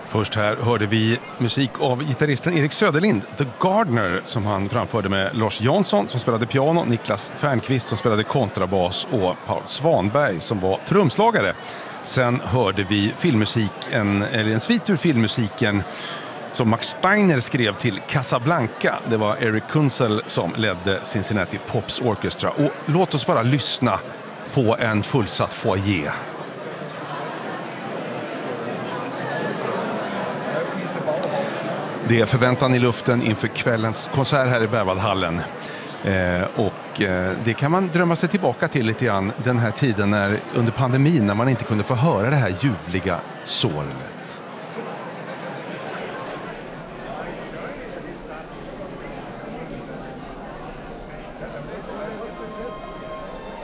Först här hörde vi musik av gitarristen Erik Söderlind, The Gardener, som han framförde med Lars Jansson som spelade piano, Niklas Fernqvist som spelade kontrabas och Paul Svanberg som var trumslagare. Sen hörde vi en svit ur filmmusiken som Max Steiner skrev till Casablanca. Det var Eric Kunzel som ledde Cincinnati Pops Orchestra. Och låt oss bara lyssna på en fullsatt foyer. Det är förväntan i luften inför kvällens konsert här i Berwaldhallen. Det kan man drömma sig tillbaka till lite grann den här tiden under pandemin när man inte kunde få höra det här ljuvliga sorlet.